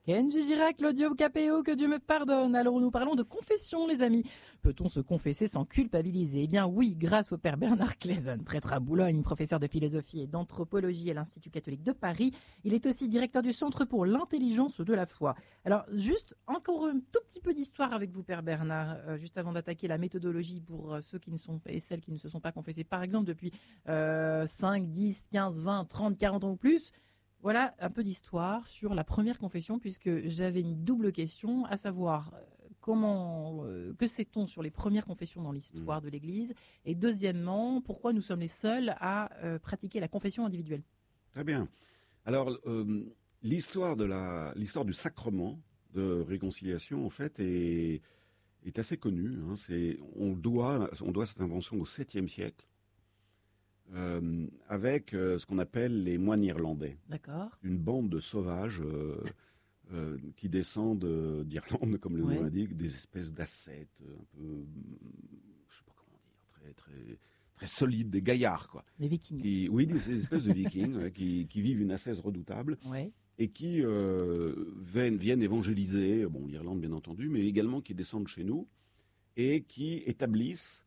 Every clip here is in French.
Kenji Girac, Claudio Capéo, que Dieu me pardonne. Alors nous parlons de confession, les amis. Peut-on se confesser sans culpabiliser? Eh bien oui, grâce au père Bernard Claison, prêtre à Boulogne, professeur de philosophie et d'anthropologie à l'Institut catholique de Paris. Il est aussi directeur du Centre pour l'intelligence de la foi. Alors juste encore un tout petit peu d'histoire avec vous, père Bernard, juste avant d'attaquer la méthodologie pour ceux qui ne sont et celles qui ne se sont pas confessés, par exemple depuis 5, 10, 15, 20, 30, 40 ans ou plus. Voilà un peu d'histoire sur la première confession, puisque j'avais une double question, à savoir que sait-on sur les premières confessions dans l'histoire de l'Église, et deuxièmement, pourquoi nous sommes les seuls à pratiquer la confession individuelle. Très bien. Alors, l'histoire du sacrement de réconciliation, en fait, est assez connue. Hein. On doit cette invention au 7e siècle. Avec ce qu'on appelle les moines irlandais. D'accord. Une bande de sauvages qui descendent d'Irlande, comme le nom l'indique, des espèces d'ascètes, un peu, je sais pas comment dire, très, très, très solides, des gaillards, quoi. Des vikings. Des espèces de vikings qui vivent une ascèse redoutable. Ouais. Et qui viennent évangéliser, l'Irlande bien entendu, mais également qui descendent chez nous et qui établissent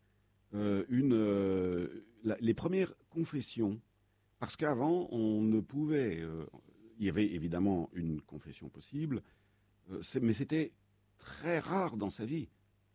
les premières confessions, parce qu'avant on ne pouvait, il y avait évidemment une confession possible, mais c'était très rare dans sa vie.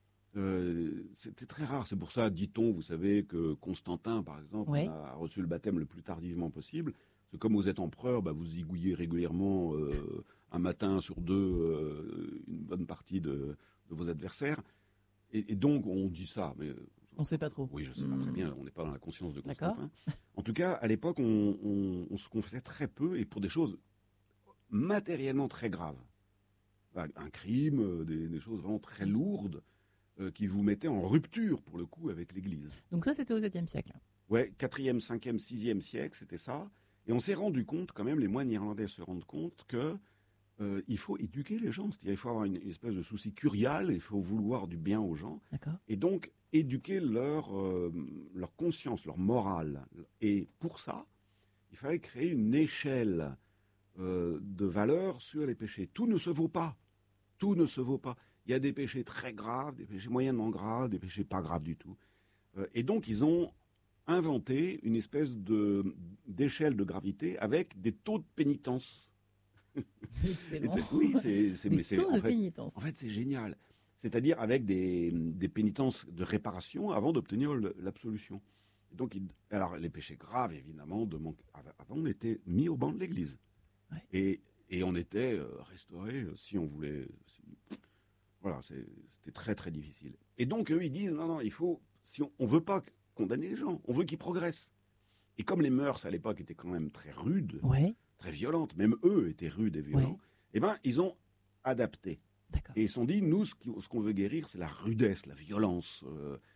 C'était très rare. C'est pour ça, dit-on, vous savez, que Constantin, par exemple, a reçu le baptême le plus tardivement possible. C'est comme vous êtes empereur, vous zigouillez régulièrement un matin sur deux une bonne partie de vos adversaires. Et donc on dit ça, mais on ne sait pas trop. Oui, je ne sais pas très bien, on n'est pas dans la conscience de Constantin. En tout cas, à l'époque, on se confessait très peu et pour des choses matériellement très graves. Un crime, des choses vraiment très lourdes qui vous mettaient en rupture, pour le coup, avec l'Église. Donc ça, c'était au 7e siècle. Oui, 4e, 5e, 6e siècle, c'était ça. Et on s'est rendu compte, quand même, les moines irlandais se rendent compte que il faut éduquer les gens, c'est-à-dire il faut avoir une espèce de souci curial, il faut vouloir du bien aux gens, et donc éduquer leur conscience, leur morale. Et pour ça, il fallait créer une échelle de valeurs sur les péchés. Tout ne se vaut pas. Tout ne se vaut pas. Il y a des péchés très graves, des péchés moyennement graves, des péchés pas graves du tout. Et donc ils ont inventé une espèce d'échelle de gravité avec des taux de pénitence. C'est excellent. Oui, de pénitence. En fait, c'est génial. C'est-à-dire avec des pénitences de réparation avant d'obtenir l'absolution. Donc, alors, les péchés graves, évidemment, avant, on était mis au banc de l'Église. Ouais. Et on était restauré si on voulait. Voilà, c'était très, très difficile. Et donc, eux, ils disent, non, il faut, si on veut pas condamner les gens, on veut qu'ils progressent. Et comme les mœurs, à l'époque, étaient quand même très rudes, très violentes, même eux étaient rudes et violents, ils ont adapté. Et ils se sont dit, nous, ce qu'on veut guérir, c'est la rudesse, la violence.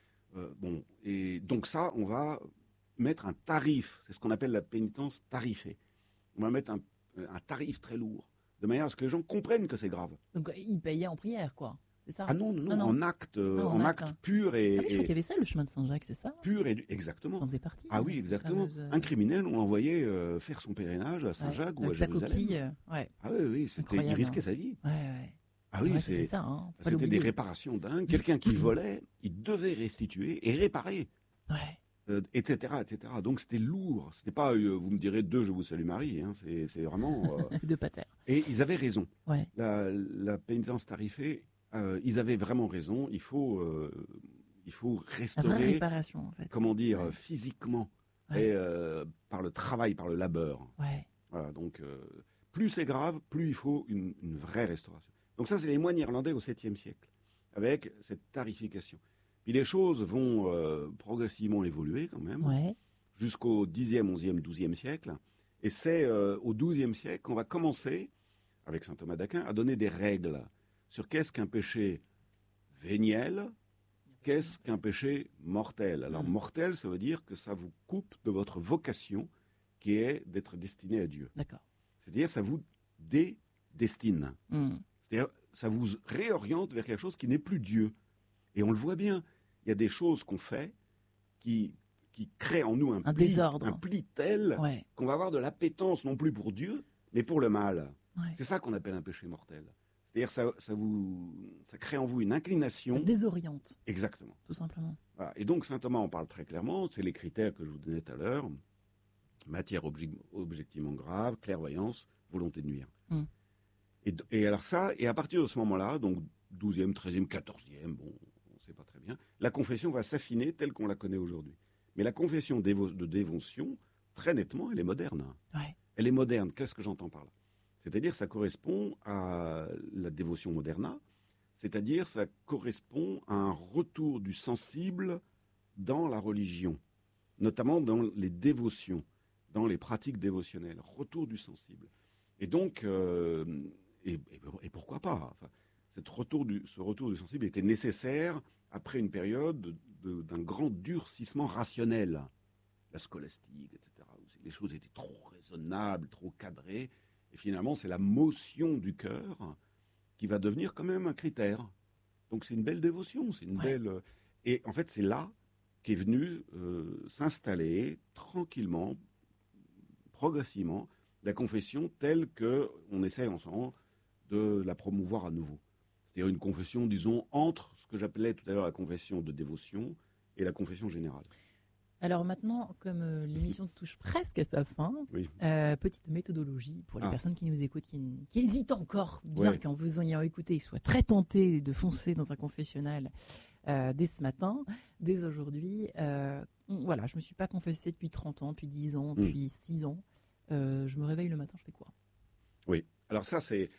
Et donc ça, on va mettre un tarif, c'est ce qu'on appelle la pénitence tarifée. On va mettre un tarif très lourd, de manière à ce que les gens comprennent que c'est grave. Donc ils payaient en prière, quoi. C'est ça? Ah non, en acte, en acte pur et... Ah oui, je crois qu'il y avait ça, le chemin de Saint-Jacques, c'est ça? Pur et... Exactement. Ça en faisait partie. Ah oui, exactement. Un criminel, on l'envoyait faire son pèlerinage à Saint-Jacques ou à Jérusalem. Sa coquille, Ah oui, il risquait sa vie. Ah oui, c'était ça. Hein, c'était des réparations dingues. Quelqu'un qui volait, il devait restituer et réparer. Etc., etc. Donc c'était lourd. C'était pas, vous me direz, je vous salue Marie. Hein. C'est vraiment... de pater. Et ils avaient raison. La pénitence tarifée, ils avaient vraiment raison. Il faut restaurer... La vraie réparation, en fait. Comment dire, physiquement. Et par le travail, par le labeur. Voilà, donc, plus c'est grave, plus il faut une vraie restauration. Donc ça, c'est les moines irlandais au 7e siècle, avec cette tarification. Puis les choses vont progressivement évoluer quand même, jusqu'au 10e, 11e, 12e siècle. Et c'est au 12e siècle qu'on va commencer, avec saint Thomas d'Aquin, à donner des règles sur qu'est-ce qu'un péché véniel, qu'est-ce qu'un péché mortel. Alors mortel, ça veut dire que ça vous coupe de votre vocation, qui est d'être destiné à Dieu. D'accord. C'est-à-dire ça vous dédestine. C'est-à-dire ça vous réoriente vers quelque chose qui n'est plus Dieu. Et on le voit bien. Il y a des choses qu'on fait qui créent en nous un désordre, un pli tel qu'on va avoir de l'appétence non plus pour Dieu, mais pour le mal. Ouais. C'est ça qu'on appelle un péché mortel. C'est-à-dire ça crée en vous une inclination. Ça désoriente. Exactement. Tout simplement. Voilà. Et donc, saint Thomas en parle très clairement. C'est les critères que je vous donnais tout à l'heure. Matière objectivement grave, clairvoyance, volonté de nuire. Et alors ça, et à partir de ce moment-là, donc 12e, 13e, 14e, bon, on ne sait pas très bien, la confession va s'affiner telle qu'on la connaît aujourd'hui. Mais la confession de dévotion, très nettement, elle est moderne. Ouais. Elle est moderne. Qu'est-ce que j'entends par là ? C'est-à-dire ça correspond à la dévotion moderna, c'est-à-dire ça correspond à un retour du sensible dans la religion, notamment dans les dévotions, dans les pratiques dévotionnelles, retour du sensible. Et donc, et pourquoi pas, enfin, ce retour du sensible était nécessaire après une période d'un grand durcissement rationnel, la scolastique, etc., où les choses étaient trop raisonnables, trop cadrées. Et finalement, c'est la motion du cœur qui va devenir quand même un critère. Donc c'est une belle dévotion, c'est une belle... Et en fait, c'est là qu'est venue s'installer tranquillement, progressivement, la confession telle qu'on essaie ensemble de la promouvoir à nouveau. C'est-à-dire une confession, disons, entre ce que j'appelais tout à l'heure la confession de dévotion et la confession générale. Alors maintenant, comme l'émission touche presque à sa fin, Oui. Petite méthodologie pour les personnes qui nous écoutent, qui hésitent encore, bien qu'en vous ayant écouté, ils soient très tentés de foncer dans un confessionnal dès ce matin, dès aujourd'hui. Voilà, je ne me suis pas confessée depuis 30 ans, depuis 10 ans, depuis 6 ans. Je me réveille le matin, je fais quoi ? Oui, alors ça c'est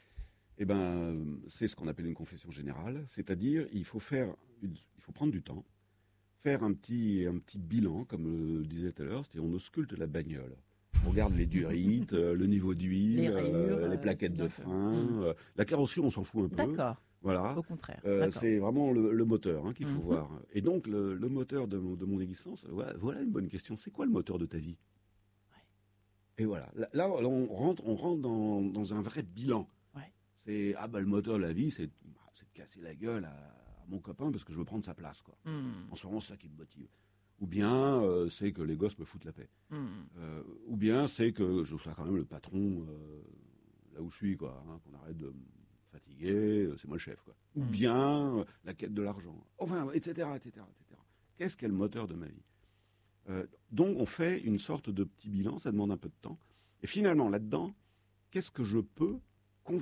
ce qu'on appelle une confession générale, c'est-à-dire il faut prendre du temps, faire un petit bilan, comme le disait tout à l'heure, c'est-à-dire on ausculte la bagnole. On regarde les durites, le niveau d'huile, les plaquettes de frein, la carrosserie on s'en fout un peu. D'accord. Voilà. Au contraire. C'est vraiment le moteur qu'il faut voir. Et donc le moteur de mon existence, voilà une bonne question. C'est quoi le moteur de ta vie ? Et voilà. Là on rentre dans un vrai bilan. Ouais. C'est le moteur de la vie, c'est de casser la gueule à mon copain parce que je veux prendre sa place, quoi. En ce moment, c'est ça qui me motive. Ou bien c'est que les gosses me foutent la paix. Ou bien c'est que je sois quand même le patron là où je suis, quoi. Qu'on arrête de me fatiguer, c'est moi le chef, quoi. Ou bien la quête de l'argent. Enfin, etc., etc., etc. Qu'est-ce qu'est le moteur de ma vie ? Donc on fait une sorte de petit bilan, ça demande un peu de temps. Et finalement, là-dedans, qu'est-ce que je peux convertir ?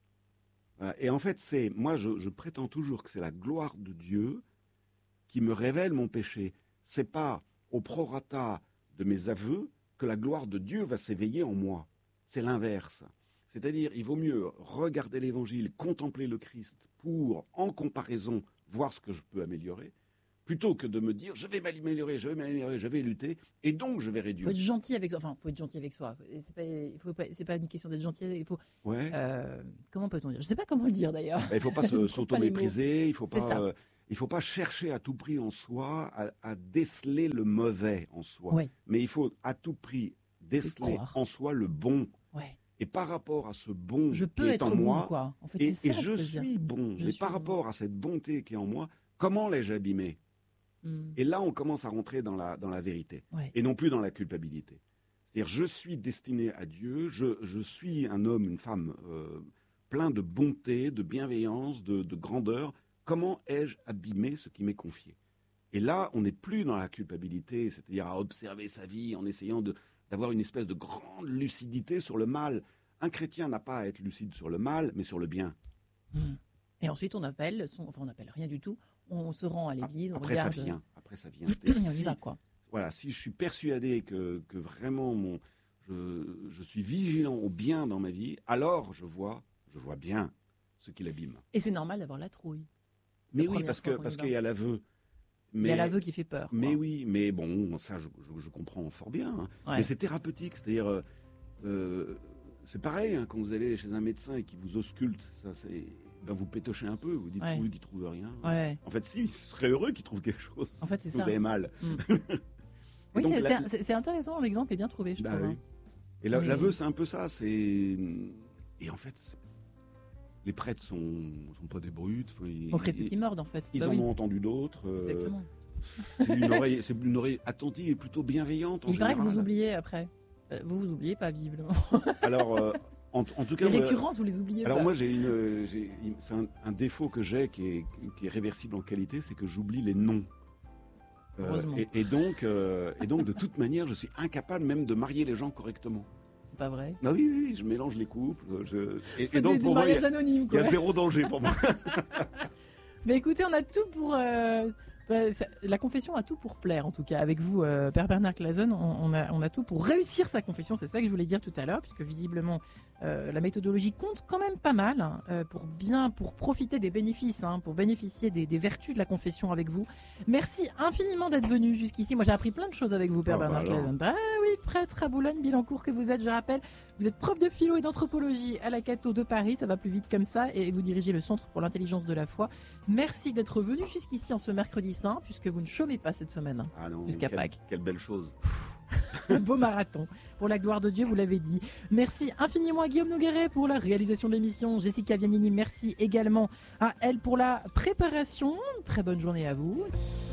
Et en fait, moi je prétends toujours que c'est la gloire de Dieu qui me révèle mon péché. C'est pas au prorata de mes aveux que la gloire de Dieu va s'éveiller en moi. C'est l'inverse. C'est-à-dire, il vaut mieux regarder l'Évangile, contempler le Christ pour, en comparaison, voir ce que je peux améliorer, plutôt que de me dire je vais m'améliorer, je vais lutter, et donc je vais réduire. Il faut être gentil avec soi. Enfin, faut être gentil avec soi. C'est pas une question d'être gentil. Il faut. Comment peut-on dire ? Je ne sais pas comment le dire d'ailleurs. Il ne faut pas s'auto-mépriser. Il faut pas chercher à tout prix en soi à déceler le mauvais en soi. Ouais. Mais il faut à tout prix déceler en soi le bon. Ouais. Et par rapport à ce bon qui est en moi, bon, quoi. En fait, et je suis bon. Mais par rapport à cette bonté qui est en moi, comment l'ai-je abîmé ? Et là, on commence à rentrer dans la vérité, et non plus dans la culpabilité. C'est-à-dire, je suis destiné à Dieu, je suis un homme, une femme plein de bonté, de bienveillance, de grandeur. Comment ai-je abîmé ce qui m'est confié ? Et là, on n'est plus dans la culpabilité, c'est-à-dire à observer sa vie en essayant d'avoir une espèce de grande lucidité sur le mal. Un chrétien n'a pas à être lucide sur le mal, mais sur le bien. Et ensuite, on appelle rien du tout. On se rend à l'église, on après regarde. Après, ça vient. On y va, quoi. Voilà, si je suis persuadé que vraiment je suis vigilant au bien dans ma vie, alors je vois bien ce qui l'abîme. Et c'est normal d'avoir la trouille. Mais oui, parce qu'il y a l'aveu. Il y a l'aveu qui fait peur. Mais oui, mais bon, ça je comprends fort bien. Mais c'est thérapeutique, c'est-à-dire c'est pareil quand vous allez chez un médecin et qu'il vous ausculte, ça c'est. Vous pétochez un peu, vous dites oui, qu'il ne trouve rien. En fait, si, il serait heureux qu'il trouve quelque chose. En fait, c'est vous avez mal. Oui, c'est intéressant, l'exemple est bien trouvé, je trouve. Oui. Et l'aveu, c'est un peu ça. Et en fait, les prêtres sont pas des brutes. On crée qui mordent, en fait. Ils en ont entendu d'autres. Exactement. C'est une oreille attentive et plutôt bienveillante. Il paraît que vous oubliez après. Vous oubliez pas, visiblement. Alors, En tout cas, Les récurrences, vous les oubliez alors pas. moi, c'est un défaut que j'ai qui est réversible en qualité, c'est que j'oublie les noms. Heureusement. Et donc, de toute manière, je suis incapable même de marier les gens correctement. C'est pas vrai. Ah oui, je mélange les couples. Et des donc, pour moi, il mariages anonymes, y quoi. a zéro danger pour moi. Mais écoutez, on a tout pour... la confession a tout pour plaire, en tout cas. Avec vous, Père Bernard Clason, on a tout pour réussir sa confession. C'est ça que je voulais dire tout à l'heure, puisque visiblement, la méthodologie compte quand même pas mal pour profiter des bénéfices, pour bénéficier des vertus de la confession avec vous. Merci infiniment d'être venu jusqu'ici. Moi, j'ai appris plein de choses avec vous, Père Bernard Clason. Ah oui, prêtre à Boulogne-Billancourt que vous êtes, je rappelle. Vous êtes prof de philo et d'anthropologie à la Cato de Paris. Ça va plus vite comme ça. Et vous dirigez le Centre pour l'intelligence de la foi. Merci d'être venu jusqu'ici en ce mercredi saint, puisque vous ne chômez pas cette semaine, Ah non, jusqu'à Pâques. Quelle belle chose. Un beau marathon. Pour la gloire de Dieu, vous l'avez dit. Merci infiniment à Guillaume Nogueret pour la réalisation de l'émission. Jessica Vianini, merci également à elle pour la préparation. Très bonne journée à vous.